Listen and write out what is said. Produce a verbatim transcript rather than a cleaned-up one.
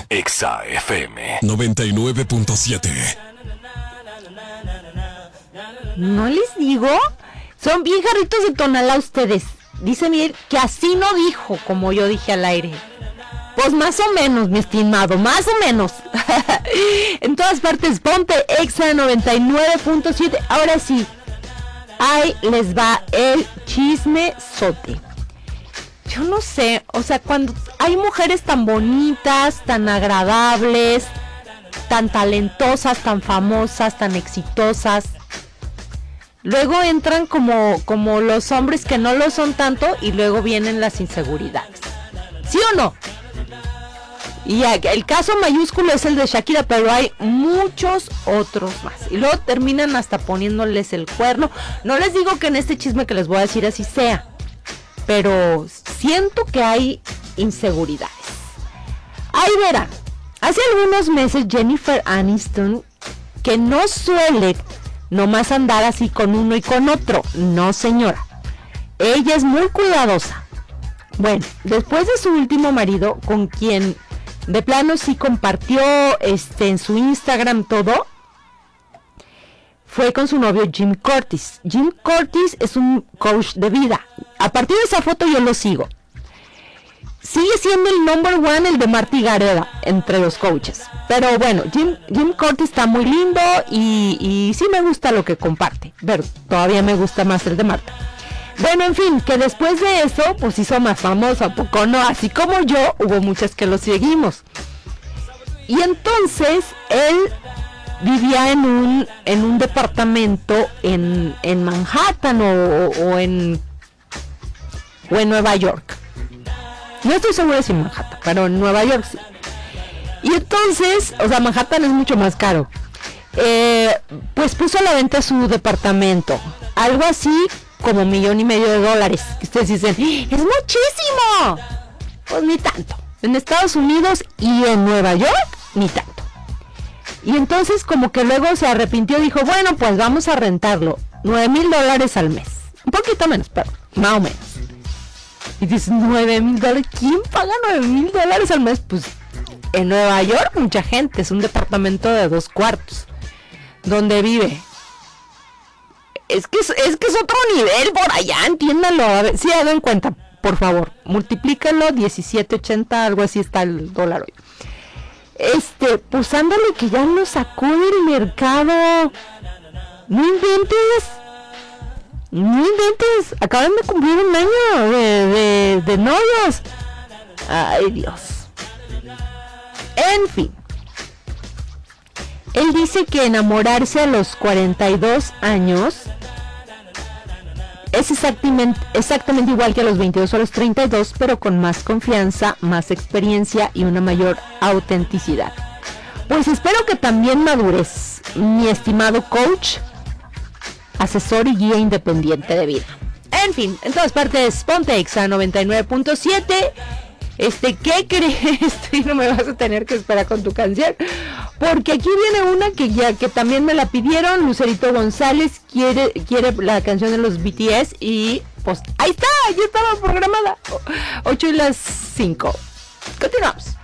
Exa F M noventa y nueve punto siete. ¿No les digo? Son bien jarritos de Tonalá ustedes. Dice Miguel que así no dijo, como yo dije al aire. Pues más o menos, mi estimado, más o menos. En todas partes, ponte Exa noventa y nueve punto siete. Ahora sí, ahí les va el chismesote. Yo no sé, o sea, cuando hay mujeres tan bonitas, tan agradables, tan talentosas, tan famosas, tan exitosas, luego entran como, como los hombres que no lo son tanto y luego vienen las inseguridades. ¿Sí o no? Y el caso mayúsculo es el de Shakira, pero hay muchos otros más. Y luego terminan hasta poniéndoles el cuerno. No les digo que en este chisme que les voy a decir así sea, pero siento que hay inseguridades. Ahí verán. Hace algunos meses Jennifer Aniston, que no suele nomás andar así con uno y con otro. No, señora. Ella es muy cuidadosa. Bueno, después de su último marido, con quien de plano sí compartió este, en su Instagram todo, fue con su novio Jim Curtis. Jim Curtis es un coach de vida. A partir de esa foto yo lo sigo. Sigue siendo el number one, el de Marty Gareda, entre los coaches. Pero bueno, Jim, Jim Curtis está muy lindo y, y sí me gusta lo que comparte. Pero todavía me gusta más el de Marta. Bueno, en fin, que después de eso, pues hizo más famoso, ¿a poco no? Así como yo, hubo muchas que lo seguimos. Y entonces, él vivía en un, en un departamento en, en Manhattan o, o, en, o en Nueva York. No estoy segura si en Manhattan, pero en Nueva York sí. Y entonces, o sea, Manhattan es mucho más caro. Eh, pues puso a la venta su departamento. Algo así como un millón y medio de dólares. Que ustedes dicen, ¡es muchísimo! Pues ni tanto. En Estados Unidos y en Nueva York, ni tanto. Y entonces como que luego se arrepintió, dijo, bueno, pues vamos a rentarlo. nueve mil dólares al mes. Un poquito menos, pero más o menos. Y dices, nueve mil dólares, ¿quién paga nueve mil dólares al mes? Pues en Nueva York mucha gente, es un departamento de dos cuartos, donde vive. Es que es, es que es otro nivel por allá, entiéndanlo. A ver, sí, hagan cuenta, por favor. Multiplícalo, diecisiete ochenta, algo así está el dólar hoy. Este, pues ándale que ya lo sacó del mercado. No inventes. No inventes. Acaban de cumplir un año de, de, de novios. Ay, Dios. En fin. Él dice que enamorarse a los cuarenta y dos años es exactamente, exactamente igual que a los veintidós o a los treinta y dos, pero con más confianza, más experiencia y una mayor autenticidad. Pues espero que también madures, mi estimado coach, asesor y guía independiente de vida. En fin, en todas partes, ponte Exa noventa y nueve punto siete. Este, ¿qué crees? Y no me vas a tener que esperar con tu canción, porque aquí viene una que ya que también me la pidieron. Lucerito González quiere quiere la canción de los B T S y pues ahí está, ya estaba programada. ocho y las cinco. Continuamos.